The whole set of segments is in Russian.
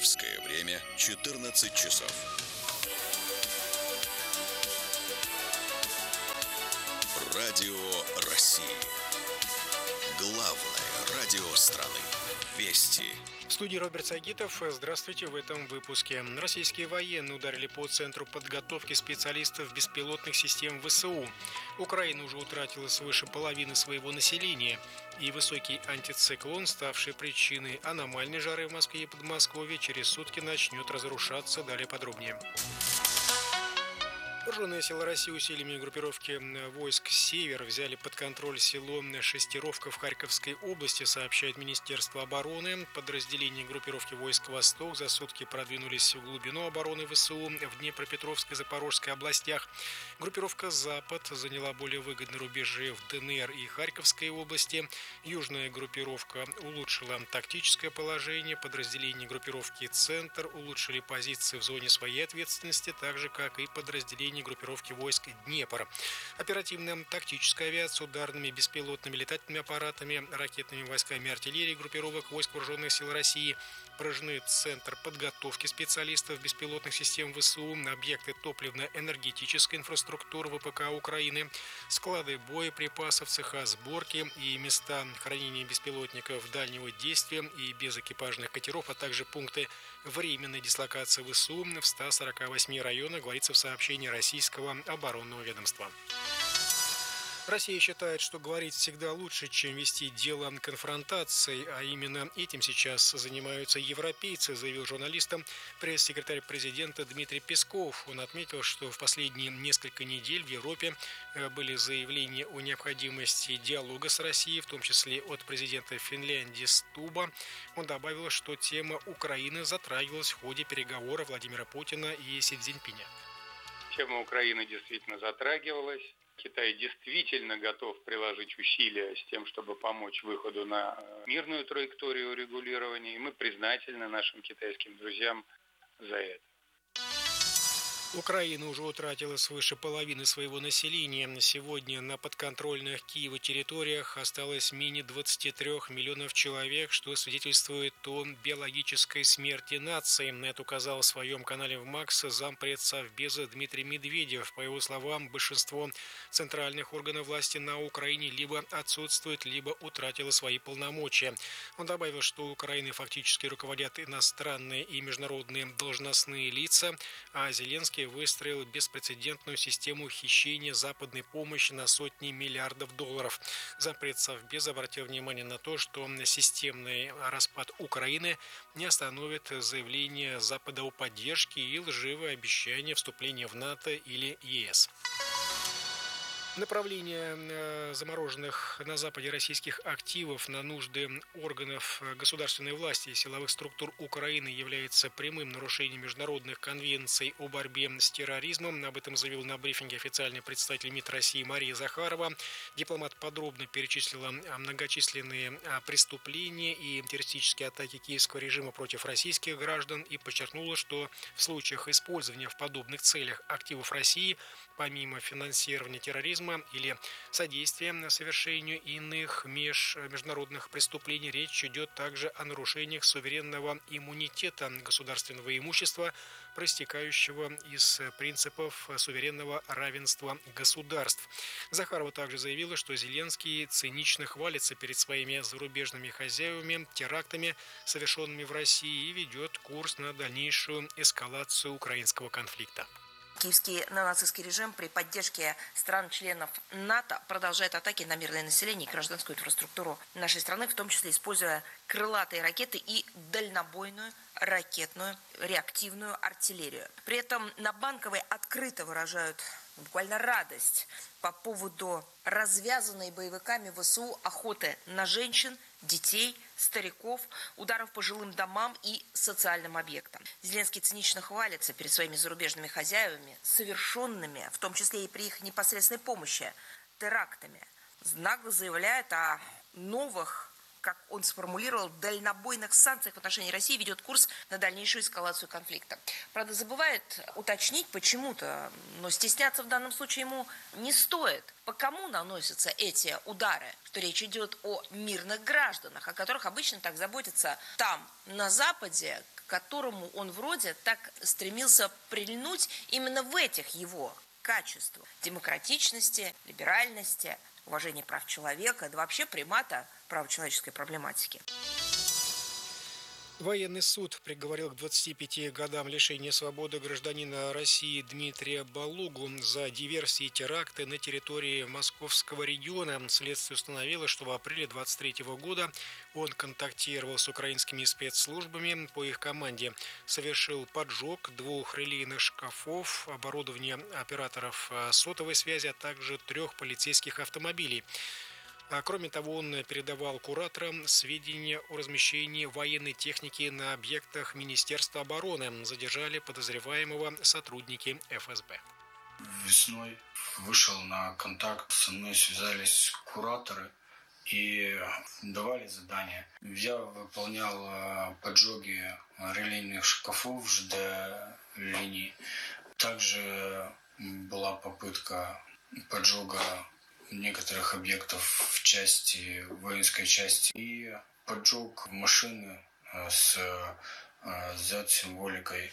Московское время 14 часов. Радио России. Главное радио страны. Вести. В студии Роберт Сагитов. Здравствуйте. В этом выпуске. Российские военные ударили по Центру подготовки специалистов беспилотных систем ВСУ. Украина уже утратила свыше половины своего населения. И высокий антициклон, ставший причиной аномальной жары в Москве и Подмосковье, через сутки начнет разрушаться. Далее подробнее. Вооруженные силы России усилиями группировки войск «Север» взяли под контроль село Шестеровка в Харьковской области, сообщает Министерство обороны. Подразделения группировки войск «Восток» за сутки продвинулись в глубину обороны ВСУ в Днепропетровской и Запорожской областях. Группировка «Запад» заняла более выгодные рубежи в ДНР и Харьковской области. Южная группировка улучшила тактическое положение. Подразделения группировки «Центр» улучшили позиции в зоне своей ответственности, так же, как и подразделения группировки войск Днепр. Оперативная тактическая авиация, ударными беспилотными летательными аппаратами, ракетными войсками артиллерии группировок войск Вооруженных сил России поражены Центр подготовки специалистов беспилотных систем ВСУ, объекты топливно-энергетической инфраструктуры ВПК Украины, склады боеприпасов, цеха сборки и места хранения беспилотников дальнего действия и безэкипажных катеров, а также пункты временной дислокации ВСУ в 148 районах, говорится в сообщении Российского оборонного ведомства. Россия считает, что говорить всегда лучше, чем вести дело конфронтацией, а именно этим сейчас занимаются европейцы, заявил журналистам пресс-секретарь президента Дмитрий Песков. Он отметил, что в последние несколько недель в Европе были заявления о необходимости диалога с Россией, в том числе от президента Финляндии Стуба. Он добавил, что тема Украины затрагивалась в ходе переговоров Владимира Путина и Си Цзиньпиня. Тема Украины действительно затрагивалась. Китай действительно готов приложить усилия с тем, чтобы помочь выходу на мирную траекторию урегулирования, и мы признательны нашим китайским друзьям за это. Украина уже утратила свыше половины своего населения. Сегодня на подконтрольных Киеву территориях осталось менее 23 миллионов человек, что свидетельствует о биологической смерти нации. На это указал в своем канале в МАКС зампред Совбеза Дмитрий Медведев. По его словам, большинство центральных органов власти на Украине либо отсутствует, либо утратило свои полномочия. Он добавил, что Украиной фактически руководят иностранные и международные должностные лица, а Зеленский выстроил беспрецедентную систему хищения западной помощи на сотни миллиардов долларов. Зампред Совбеза обратил внимание на то, что системный распад Украины не остановит заявление Запада о поддержке и лживые обещания вступления в НАТО или ЕС. Направление замороженных на Западе российских активов на нужды органов государственной власти и силовых структур Украины является прямым нарушением международных конвенций о борьбе с терроризмом. Об этом заявил на брифинге официальный представитель МИД России Мария Захарова. Дипломат подробно перечислила многочисленные преступления и террористические атаки киевского режима против российских граждан и подчеркнула, что в случаях использования в подобных целях активов России, помимо финансирования терроризма, или содействия совершению иных международных преступлений, речь идет также о нарушениях суверенного иммунитета государственного имущества, проистекающего из принципов суверенного равенства государств. Захарова также заявила, что Зеленский цинично хвалится перед своими зарубежными хозяевами терактами, совершенными в России, и ведет курс на дальнейшую эскалацию украинского конфликта. Киевский нацистский режим при поддержке стран-членов НАТО продолжает атаки на мирное население и гражданскую инфраструктуру нашей страны, в том числе используя крылатые ракеты и дальнобойную ракетную реактивную артиллерию. При этом на Банковой открыто выражают буквально радость по поводу развязанной боевиками ВСУ охоты на женщин, детей, стариков, ударов по жилым домам и социальным объектам. Зеленский цинично хвалится перед своими зарубежными хозяевами, совершенными, в том числе и при их непосредственной помощи, терактами. Нагло заявляет о новых, как он сформулировал, дальнобойных санкциях в отношении России, ведет курс на дальнейшую эскалацию конфликта. Правда, забывает уточнить почему-то, но стесняться в данном случае ему не стоит. По кому наносятся эти удары? Что речь идет о мирных гражданах, о которых обычно так заботятся там, на Западе, к которому он вроде так стремился прильнуть именно в этих его качествах: демократичности, либеральности, уважения прав человека, да вообще примата правочеловеческой проблематики. Военный суд приговорил к 25 годам лишения свободы гражданина России Дмитрия Балугу за диверсии и теракты на территории Московского региона. Следствие установило, что в апреле 2023 года он контактировал с украинскими спецслужбами по их команде, совершил поджог 2 релейных шкафов, оборудования операторов сотовой связи, а также 3 полицейских автомобилей. Кроме того, он передавал кураторам сведения о размещении военной техники на объектах Министерства обороны. Задержали подозреваемого сотрудники ФСБ. Весной вышел на контакт, со мной связались кураторы и давали задания. Я выполнял поджоги релейных шкафов ЖД-линий. Также была попытка поджога некоторых объектов в части, воинской части, и поджог машины с Z-символикой.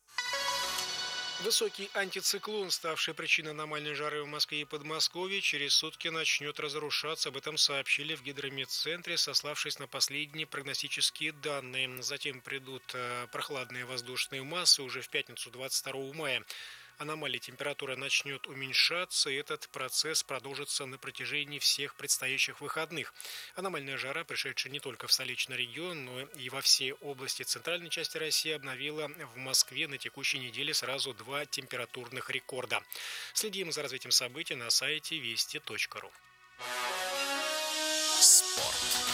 Высокий антициклон, ставший причиной аномальной жары в Москве и Подмосковье, через сутки начнет разрушаться. Об этом сообщили в гидрометцентре, сославшись на последние прогностические данные. Затем придут прохладные воздушные массы уже в пятницу 22 мая. Аномалия температуры начнет уменьшаться, и этот процесс продолжится на протяжении всех предстоящих выходных. Аномальная жара, пришедшая не только в столичный регион, но и во все области центральной части России, обновила в Москве на текущей неделе сразу 2 температурных рекорда. Следим за развитием событий на сайте вести.ру. Спорт.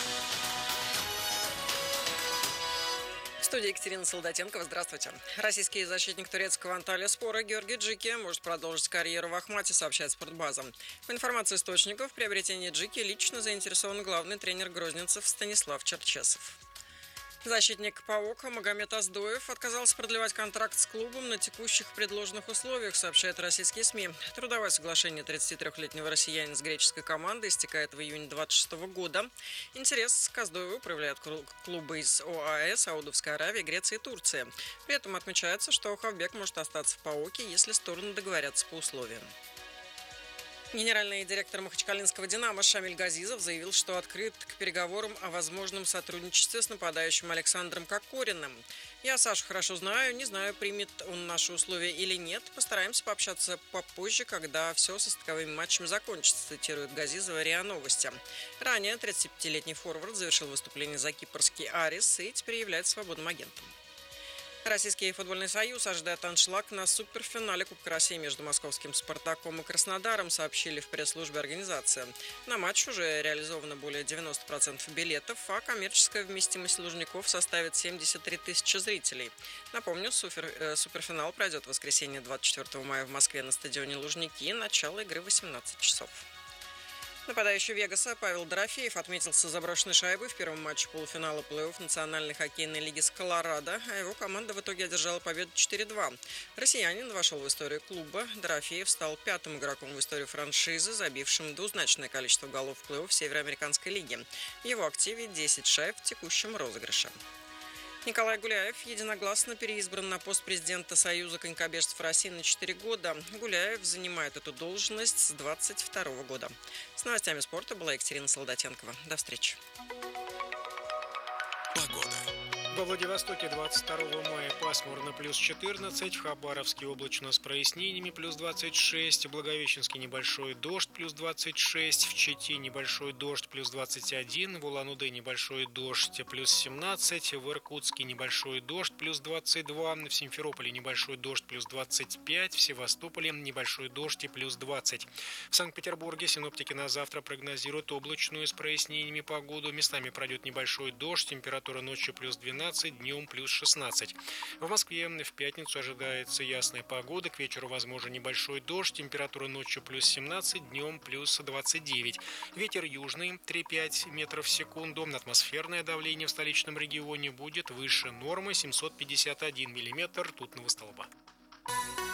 В студии Екатерина Солдатенкова. Здравствуйте. Российский защитник турецкого Анталyaспора Георгий Джики может продолжить карьеру в Ахмате, сообщает Спортбаза. По информации источников, в приобретении Джики лично заинтересован главный тренер грозненцев Станислав Черчесов. Защитник ПАОК Магомед Аздоев отказался продлевать контракт с клубом на текущих предложенных условиях, сообщают российские СМИ. Трудовое соглашение 33-летнего россиянина с греческой командой истекает в июне 2026 года. Интерес к Аздоеву проявляют клубы из ОАЭ, Саудовской Аравии, Греции и Турции. При этом отмечается, что Хавбек может остаться в ПАОКе, если стороны договорятся по условиям. Генеральный директор махачкалинского «Динамо» Шамиль Газизов заявил, что открыт к переговорам о возможном сотрудничестве с нападающим Александром Кокориным. «Я Сашу хорошо знаю, не знаю, примет он наши условия или нет. Постараемся пообщаться попозже, когда все со стыковыми матчами закончится», цитирует Газизова РИА Новости. Ранее 35-летний форвард завершил выступление за кипрский «Арис» и теперь является свободным агентом. Российский футбольный союз ожидает аншлаг на суперфинале Кубка России между московским «Спартаком» и Краснодаром, сообщили в пресс-службе организации. На матч уже реализовано более 90% билетов, а коммерческая вместимость Лужников составит 73 тысячи зрителей. Напомню, суперфинал пройдет в воскресенье 24 мая в Москве на стадионе Лужники. Начало игры в 18 часов. Нападающий «Вегаса» Павел Дорофеев отметился заброшенной шайбой в первом матче полуфинала плей-офф Национальной хоккейной лиги с Колорадо, а его команда в итоге одержала победу 4-2. Россиянин вошел в историю клуба. Дорофеев стал 5-м игроком в истории франшизы, забившим двузначное количество голов в плей-офф Североамериканской лиги. В его активе 10 шайб в текущем розыгрыше. Николай Гуляев единогласно переизбран на пост президента Союза конькобежцев России на 4 года. Гуляев занимает эту должность с 2022 года. С новостями спорта была Екатерина Солдатенкова. До встречи. Погода. Во Владивостоке 22 мая пасмурно плюс 14, в Хабаровске облачно с прояснениями плюс 26, в Благовещенске небольшой дождь плюс 26, в Чите небольшой дождь плюс 21, в Улан-Удэ небольшой дождь плюс 17, в Иркутске небольшой дождь плюс 22, в Симферополе небольшой дождь плюс 25, в Севастополе небольшой дождь и плюс 20. В Санкт-Петербурге синоптики на завтра прогнозируют облачную с прояснениями погоду, местами пройдет небольшой дождь, температура ночью плюс 12, днем плюс 16. В Москве в пятницу ожидается ясная погода, к вечеру возможен небольшой дождь, температура ночью плюс 17, днем плюс 29. Ветер южный 3-5 метров в секунду, атмосферное давление в столичном регионе будет выше нормы 751 миллиметр ртутного столба.